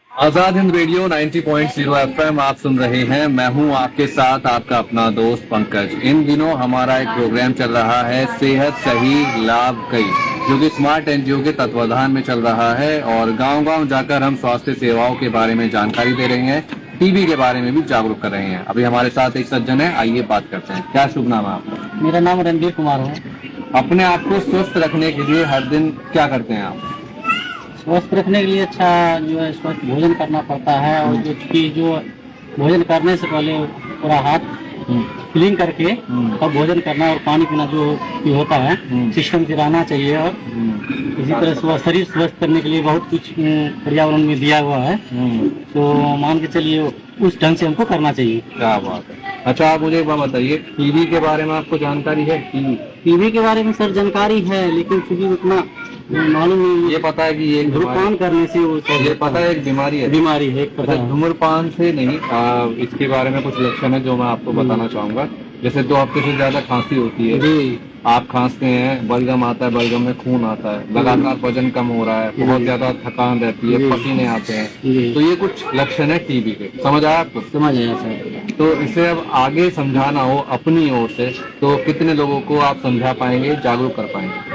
Azad Hind radio 90.0 FM आप सुन रहे हैं। मैं हूं आपके साथ आपका अपना दोस्त पंकज। इन दिनों हमारा एक प्रोग्राम चल रहा है सेहत सही लाभ कई, जो कि स्मार्ट एनजीओ के तत्वाधान में चल रहा है और गांव-गांव जाकर हम स्वास्थ्य सेवाओं के बारे में जानकारी दे रहे हैं, टीबी के बारे में भी जागरूक कर रहे हैं। अभी हमारे साथ एक सज्जन है, आइए बात करते हैं। क्या शुभ नाम है आपका? मेरा नाम रणबीर कुमार है। अपने आप को स्वस्थ रखने के लिए हर दिन क्या करते हैं आप? स्वस्थ रखने के लिए अच्छा जो है स्वस्थ भोजन करना पड़ता है और जो भोजन करने से पहले पूरा हाथ क्लीन करके तब भोजन करना और पानी पीना जो भी होता है सिस्टम से रहना चाहिए। और इसी तरह शरीर स्वस्थ करने के लिए बहुत कुछ पर्यावरण में दिया हुआ है, तो मान के चलिए उस ढंग से हमको करना चाहिए। क्या बात है। अच्छा, आप मुझे एक बात बताइए, टीबी के बारे में आपको जानकारी है? टीबी के बारे में सर जानकारी है, लेकिन चूंकि उतना मालूम नहीं। ये पता है कि ये धूम्रपान करने से ये पता है एक बीमारी है। बीमारी है एक प्रकार। धूम्रपान से नहीं, इसके बारे में कुछ लक्षण है जो मैं आपको बताना चाहूंगा। जैसे 2 हफ्ते से ज्यादा खांसी होती है जी, आप खांसते हैं, बलगम आता है, बलगम में खून आता है, लगातार वजन कम हो रहा है, बहुत ज्यादा थकान रहती है, पसीने आते हैं, तो ये कुछ लक्षण है टीबी के। समझ आया आपको? समझ आया सर। तो इसे अब आगे समझाना हो अपनी ओर से तो कितने लोगों को आप समझा पाएंगे, जागरूक कर पाएंगे?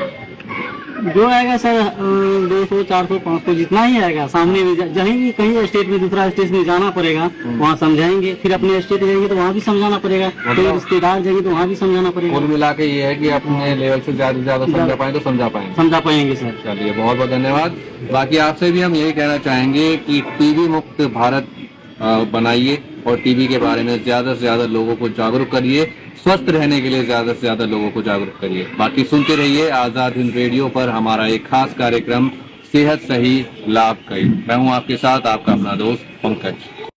जो आएगा सर 200, 400, 500 जितना ही आएगा। सामने में जहीं भी कहीं स्टेट में दूसरा स्टेट में जाना पड़ेगा, वहाँ समझाएंगे। फिर अपने स्टेट जाएंगे तो वहाँ भी समझाना पड़ेगा, तो रिश्तेदार जाएंगे तो वहाँ भी समझाना पड़ेगा। कुल मिला के ये है कि अपने लेवल से ज्यादा समझा पाए तो समझा पाएंगे सर। चलिए, बहुत बहुत धन्यवाद। बाकी आपसे भी हम यही कहना चाहेंगे कि टीबी मुक्त भारत बनाइए और टीबी के बारे में ज्यादा से ज्यादा लोगों को जागरूक करिए, स्वस्थ रहने के लिए ज्यादा से ज्यादा लोगों को जागरूक करिए। बाकी सुनते रहिए आजाद हिंद रेडियो पर हमारा एक खास कार्यक्रम सेहत सही लाभ कई। मैं हूं आपके साथ आपका अपना दोस्त पंकज।